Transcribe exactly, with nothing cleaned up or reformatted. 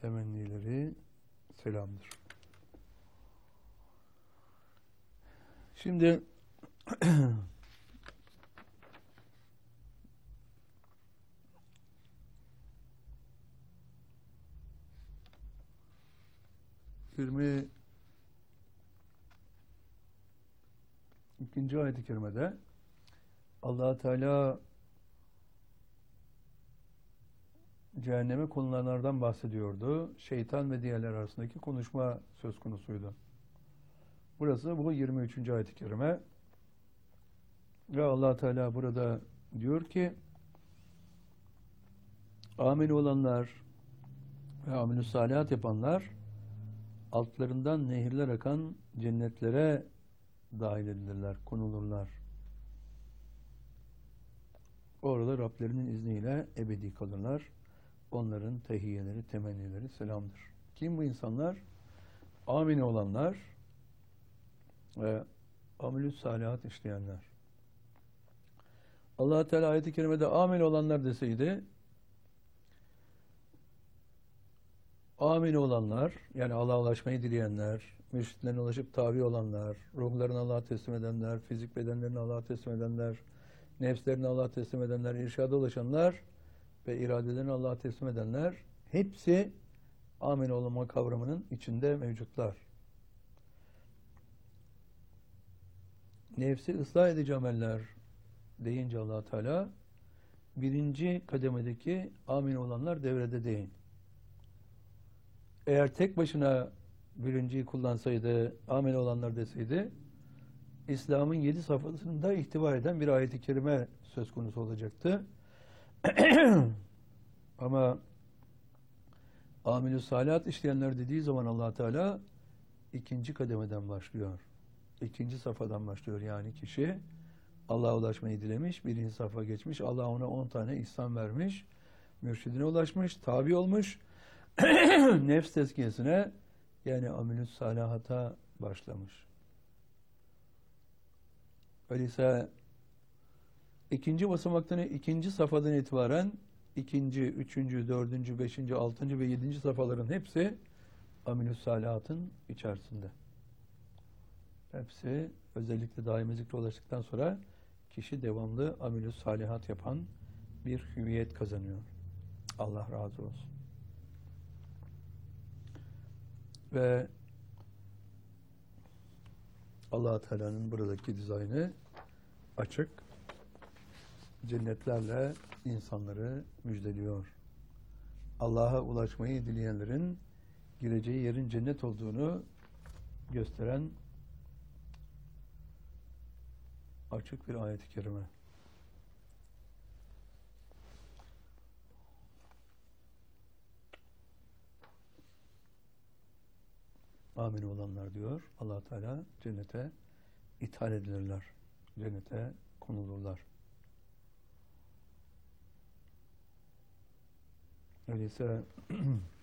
temennileri selamdır. Şimdi yirmi ikinci ayet-i kerimede Allah Teala cehenneme konulanlardan bahsediyordu. Şeytan ve diğerler arasındaki konuşma söz konusuydu. Burası bu yirmi üçüncü ayet-i kerime. Ve Allah Teala burada diyor ki amin olanlar ve amelü salihat yapanlar altlarından nehirler akan cennetlere dahil edilirler, konulurlar. Orada Rablerinin izniyle ebedi kalırlar. Onların tehiyyeleri, temennileri selamdır. Kim bu insanlar? Amin olanlar ve amelü salihat işleyenler. Allah Teala ayet-i kerimede amin olanlar deseydi, amin olanlar, yani Allah'a ulaşmayı dileyenler, mürşitlerine ulaşıp tabi olanlar, ruhlarını Allah'a teslim edenler, fizik bedenlerini Allah'a teslim edenler, nefslerini Allah'a teslim edenler, irşada ulaşanlar ve iradelerini Allah'a teslim edenler, hepsi amin olma kavramının içinde mevcutlar. Nefsi ıslah edici ameller deyince Allah Teala birinci kademedeki amin olanlar devrede değil. Eğer tek başına birinciyi kullansaydı, amin olanlar deseydi, İslam'ın yedi safhasında ihtiva eden bir ayet-i kerime söz konusu olacaktı. Ama amilü salihat işleyenler dediği zaman Allah Teala ikinci kademeden başlıyor. İkinci safhadan başlıyor. Yani kişi Allah'a ulaşmayı dilemiş, birinci safha geçmiş, Allah ona on tane ihsan vermiş, mürşidine ulaşmış, tabi olmuş, nefs tezkiyesine yani amilü salihata başlamış. Öyleyse ikinci basamaktan, ikinci safhadan itibaren ikinci, üçüncü, dördüncü, beşinci, altıncı ve yedinci safhaların hepsi amilü salihatın içerisinde. Hepsi özellikle daimi zikre ulaştıktan sonra kişi devamlı amilü salihat yapan bir hüviyet kazanıyor. Allah razı olsun. Ve Allah Teala'nın buradaki dizaynı açık, cennetlerle insanları müjdeliyor. Allah'a ulaşmayı dileyenlerin gireceği yerin cennet olduğunu gösteren açık bir ayet-i kerime. Amin olanlar diyor Allah Teala, cennete ithal edilirler. Cennete konulurlar. Öyleyse